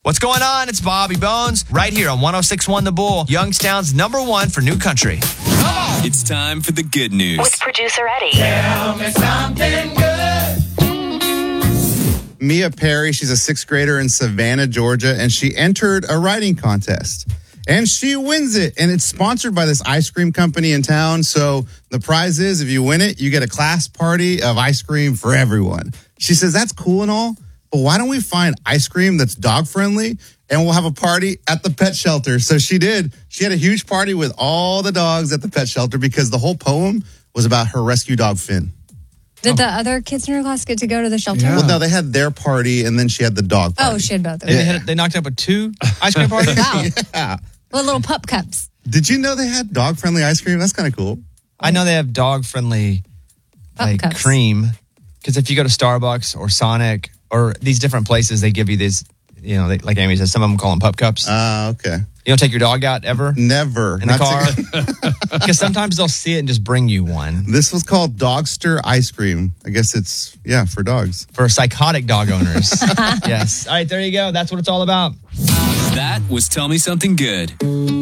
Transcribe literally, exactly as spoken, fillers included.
What's going on? It's Bobby Bones right here on one oh six point one The Bull, Youngstown's number one for new country. It's time for the good news. With producer Eddie. Tell me something good. Mia Perry, she's a sixth grader in Savannah, Georgia, and she entered a writing contest. And she wins it. And it's sponsored by this ice cream company in town. So the prize is, if you win it, you get a class party of ice cream for everyone. She says, that's cool and all, but why don't we find ice cream that's dog friendly and we'll have a party at the pet shelter? So she did. She had a huge party with all the dogs at the pet shelter because the whole poem was about her rescue dog, Finn. Did the other kids in her class get to go to the shelter? Well, no, they had their party and then she had the dog party. Oh, she had both of They, them. had, they knocked up with two ice cream parties? Wow. Yeah. With little pup cups. Did you know they had dog friendly ice cream? That's kind of cool. I know they have dog-friendly Pup like cups. cream. Because if you go to Starbucks or Sonic or these different places, they give you these, you know, they, like Amy says, some of them call them pup cups. Ah, uh, okay. You don't take your dog out ever Never. in the Not car? to- Because sometimes they'll see it and just bring you one. This was called Dogster ice cream. I guess it's, yeah, for dogs. For psychotic dog owners. Yes. All right, there you go. That's what it's all about. That was Tell Me Something Good.